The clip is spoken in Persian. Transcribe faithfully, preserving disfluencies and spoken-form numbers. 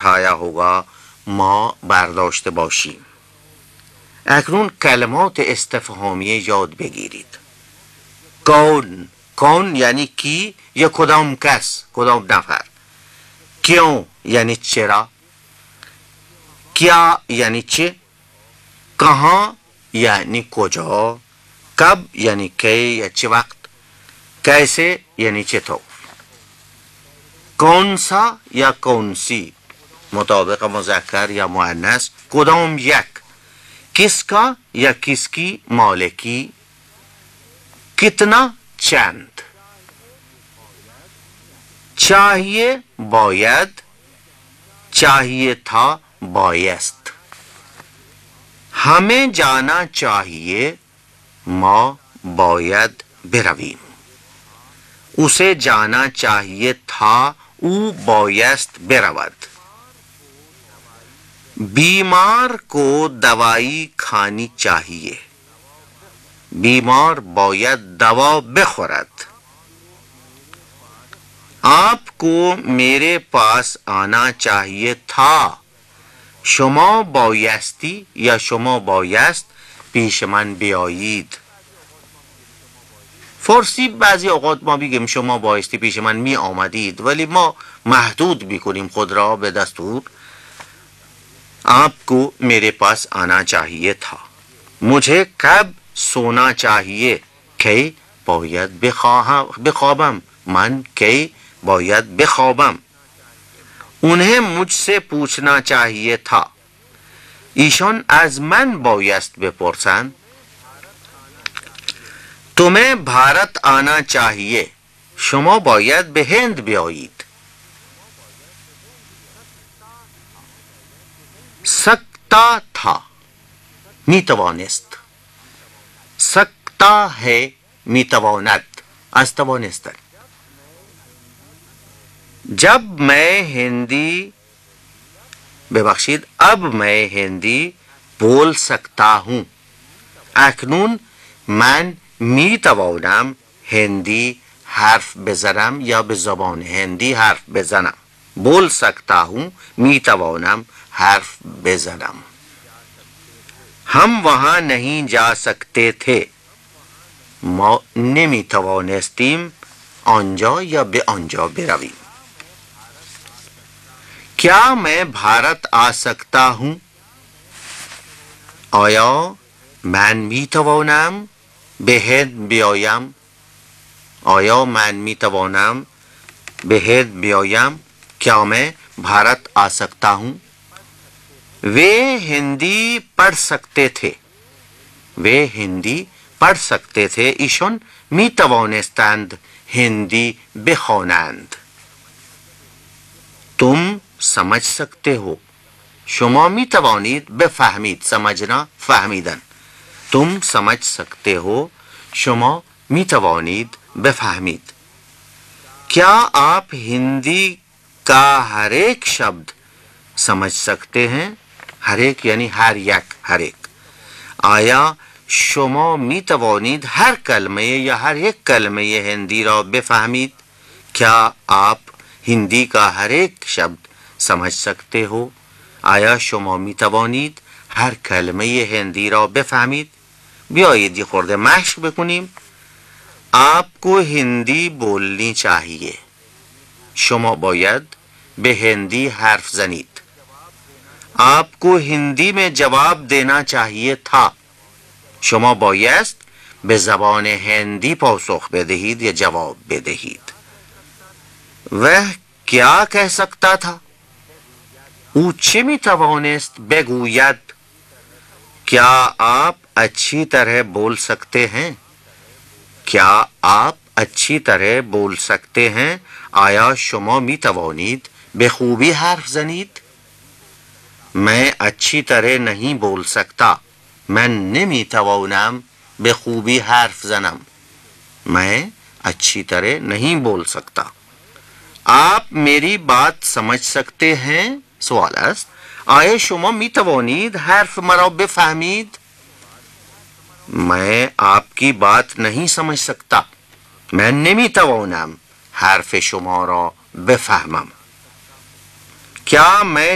افتاده होगा ما برداشته باشیم. اکنون کلمات استفهامیه یاد بگیرید. کون، کون یعنی کی یا کدام کس، کدام نفر. کیوں یعنی چرا. کیا یعنی چه. کہاں یعنی کجا. کب یعنی کی یا چه وقت. کیسے یعنی چطور. کون سا یا کون سی مطابق مذکر یا مؤنث. کدام یک. کس کا یا کس کی مالکی. کتنا چند. چاہیے باید. چاہیے تھا بایست. ہمیں جانا چاہیے ما باید برویم. اسے جانا چاہیے تھا او بایست برود. بیمار کو دوائی کھانی چاہیے. بیمار باید دوا بخورد. آپ کو میرے پاس آنا چاہیے تھا. شما بایستی یا شما بایست پیش من بیایید. فارسی بعضی اوقات ما بگیم شما بایستی پیش من می آمدید، ولی ما محدود میکنیم خود را به دستور آپ کو میرے پاس آنا چاہیے تھا. مجھے کب سونا چاہیے. کی باید بخوابم. من کی باید بخوابم. انہیں مجھ سے پوچھنا چاہیے تھا. ایشان از من بایست بپرسند. تمہیں بھارت آنا چاہیے. شما باید به هند بیایید. سکتا تھا میتوانست. سکتا ہے میتواند از توانستن. جب میں ہندی ببخشید اب میں هندی بول سکتا ہوں. اکنون من می توانم هندی حرف بزنم یا به زبان هندی حرف بزنم. بول سکتا ہوں می توانم حرف بزنم. ہم وہاں نہیں جا سکتے تھے. ما نمی توانستیم آنجا یا به آنجا برویم. کیا میں بھارت آ سکتا ہوں؟ آیا من می توانم به هند بیایم؟ آیا من می توانم به هند بیایم؟ کیا میں بھارت آ سکتا ہوں؟ وہ ہندی پڑھ سکتے تھے. وہ ہندی پڑھ سکتے تھے. ایشان می توانستند هندی بخوانند. تم سمجھ سکتے ہو. شما می توانید بفهمید. سمجھنا فهمیدن. تم سمجھ سکتے ہو. شما می توانید بفهمید. کیا آپ ہندی کا ہر ایک شبد سمجھ سکتے ہیں؟ ہر ایک یعنی ہر یک، ہر ایک. آیا شما می توانید هر کلمه یا هر یک کلمه هندی را بفهمید؟ کیا آپ ہندی کا ہر ایک شبد سمجھ سکتے ہو؟ آیا شما می توانید هر کلمه هندی را بفهمید؟ بیایید یه خورده مشق بکنیم. آپ کو هندی بولنی چاہیے. شما باید به هندی حرف زنید. آپ کو ہندی میں جواب دینا چاہیے تھا. شما بایست به زبان هندی پاسخ بدهید یا جواب بدهید. وہ کیا کہہ سکتا تھا؟ او چه می توانست بگوید؟ کیا آپ اچھی طرح بول سکتے ہیں؟ کیا آپ اچھی طرح بول سکتے ہیں؟ آیا شما می توانید به خوبی حرف زنید؟ میں اچھی طرح نہیں بول سکتا. من نمی توانم به خوبی حرف زنم. میں اچھی طرح نہیں بول سکتا. آپ میری بات سمجھ سکتے ہیں؟ سوال است. آیا شما می توانید حرف مرا بفهمید؟ میں آپ کی بات نہیں سمجھ سکتا. من نمی توانم حرف شما را بفهمم. کیا میں